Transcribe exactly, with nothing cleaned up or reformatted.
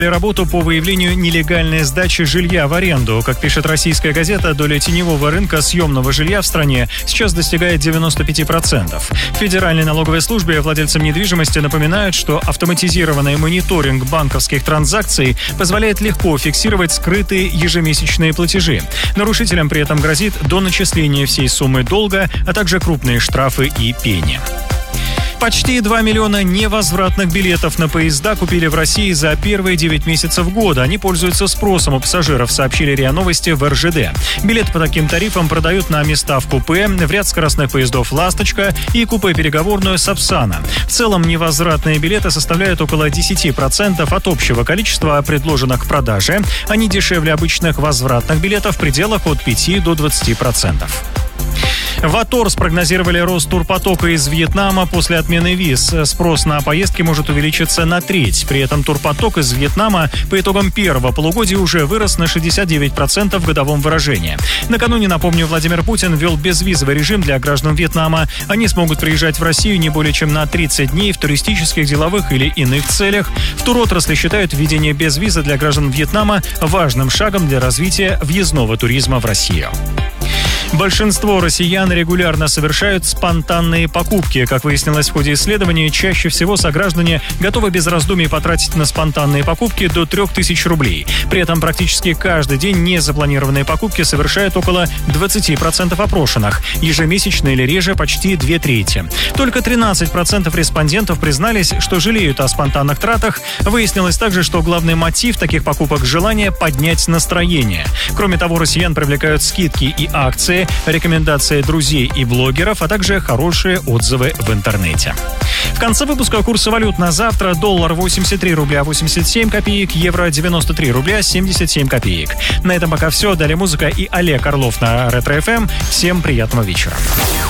работу по выявлению нелегальной сдачи жилья в аренду. Как пишет российская газета, доля теневого рынка съемного жилья в стране сейчас достигает девяносто пять процентов. В Федеральной налоговой службе владельцам недвижимости напоминают, что автоматизированный мониторинг банковских транзакций позволяет легко фиксировать скрытые ежемесячные платежи. Нарушителям при этом грозит до начисления всей суммы долга, а также крупные штрафы и пени. Почти два миллиона невозвратных билетов на поезда купили в России за первые девять месяцев года. Они пользуются спросом у пассажиров, сообщили РИА Новости в эр жэ дэ. Билеты по таким тарифам продают на места в купе, в ряд скоростных поездов «Ласточка» и купе-переговорную «Сапсана». В целом невозвратные билеты составляют около десять процентов от общего количества предложенных к продаже. Они дешевле обычных возвратных билетов в пределах от пяти до двадцати процентов. В АТОР спрогнозировали рост турпотока из Вьетнама после отмены виз. Спрос на поездки может увеличиться на треть. При этом турпоток из Вьетнама по итогам первого полугодия уже вырос на шестьдесят девять процентов в годовом выражении. Накануне, напомню, Владимир Путин ввел безвизовый режим для граждан Вьетнама. Они смогут приезжать в Россию не более чем на тридцать дней в туристических, деловых или иных целях. В туротрасли считают введение безвиза для граждан Вьетнама важным шагом для развития въездного туризма в Россию. Большинство россиян регулярно совершают спонтанные покупки. Как выяснилось в ходе исследования, чаще всего сограждане готовы без раздумий потратить на спонтанные покупки до трех тысяч рублей. При этом практически каждый день незапланированные покупки совершают около двадцати процентов опрошенных. Ежемесячно или реже почти две трети. Только тринадцать процентов респондентов признались, что жалеют о спонтанных тратах. Выяснилось также, что главный мотив таких покупок – желание поднять настроение. Кроме того, россиян привлекают скидки и акции, рекомендации друзей и блогеров, а также хорошие отзывы в интернете. В конце выпуска курсы валют на завтра: доллар восемьдесят три рубля восемьдесят семь копеек, евро девяносто три рубля семьдесят семь копеек. На этом пока все. Далее музыка и Олег Орлов на Ретро эф эм. Всем приятного вечера.